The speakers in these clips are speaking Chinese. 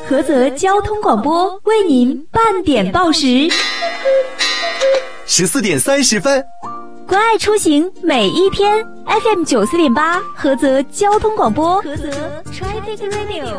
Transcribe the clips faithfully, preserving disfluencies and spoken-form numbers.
菏泽交通广播为您半点报时。 十四点三十分， 关爱出行每一天 F M 九四点八，菏泽交通广播，菏泽 Traffic Radio。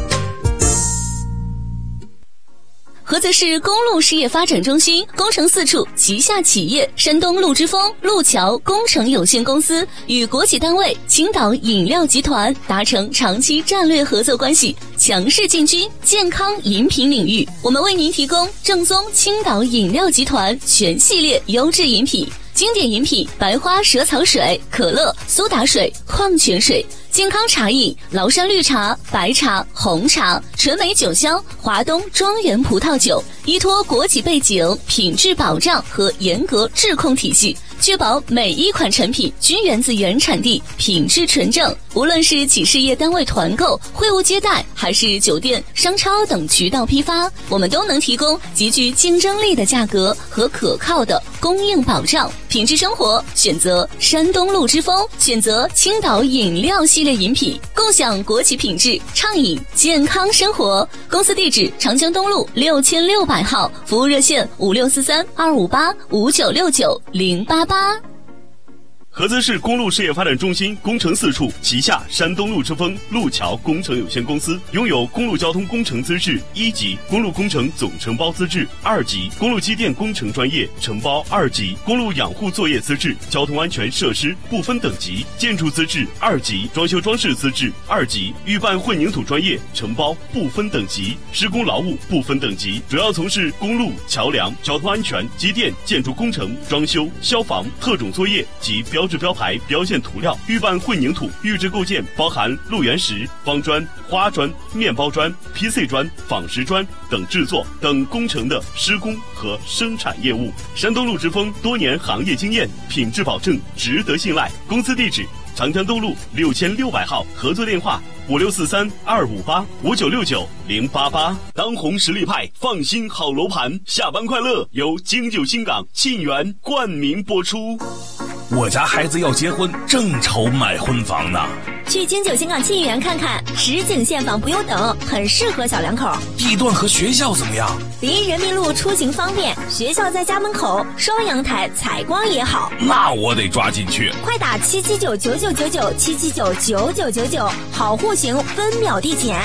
菏泽市公路事业发展中心工程四处旗下企业山东路之风路桥工程有限公司与国企单位青岛饮料集团达成长期战略合作关系，强势进军健康饮品领域。我们为您提供正宗青岛饮料集团全系列优质饮品，经典饮品白花蛇草水、可乐、苏打水、矿泉水；健康茶饮崂山绿茶、白茶、红茶；纯美酒香华东庄园葡萄酒。依托国企背景、品质保障和严格质控体系，确保每一款产品均源自原产地，品质纯正。无论是企事业单位团购、会务接待，还是酒店、商超等渠道批发，我们都能提供极具竞争力的价格和可靠的供应保障。品质生活选择山东路之风，选择青岛饮料系列饮品，共享国企品质，畅饮健康生活。公司地址长江东路六千六百号，服务热线五六四三二五八五九六九零八八。 菏泽市公路事业发展中心工程四处旗下山东路之风路桥工程有限公司拥有公路交通工程资质一级、公路工程总承包资质二级、公路机电工程专业承包二级、公路养护作业资质、交通安全设施不分等级、建筑资质二级、装修装饰资质二级、预拌混凝土专业承包不分等级、施工劳务不分等级，主要从事公路、桥梁、交通安全、机电、建筑工程、装修、消防、特种作业及标志标牌、标线涂料、预拌混凝土、预制构件包含路缘石、方砖、花砖、面包砖、P C 砖、仿石砖等制作等工程的施工和生产业务。山东路之风多年行业经验，品质保证值得信赖。公司地址长江东路六千六百号，合作电话五六四三二五八五九六九零八八。当红实力派，放心好楼盘，下班快乐由京九新港沁园冠名播出。 我家孩子要结婚，正愁买婚房呢。 去京九新港沁园看看，实景现房不用等，很适合小两口。 地段和学校怎么样？ 离人民路出行方便，学校在家门口，双阳台，采光也好。 那我得抓紧去。 快打七七九九九九九七七九九九九九，好户型分秒递减。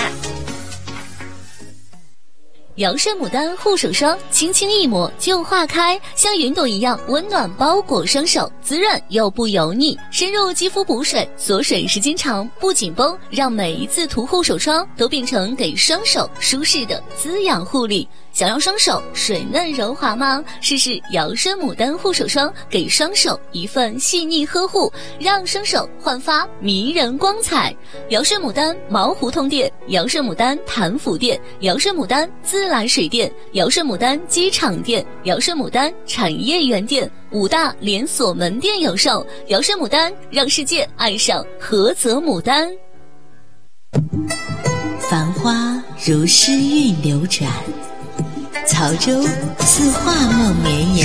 瑶山牡丹护手霜，轻轻一抹就化开，像云朵一样温暖包裹双手，滋润又不油腻，深入肌肤补水，锁水时间长不紧绷，让每一次涂护手霜都变成给双手舒适的滋养护理。想要双手水嫩柔滑吗？试试瑶山牡丹护手霜，给双手一份细腻呵护，让双手焕发迷人光彩。瑶山牡丹毛胡同店、瑶山牡丹潭府店、瑶山牡丹自来水店、瑶山牡丹机场店、瑶山牡丹产业园店五大连锁门店有售。瑶山牡丹，让世界爱上菏泽牡丹。 繁花如诗韵流转，潮州似画梦绵延。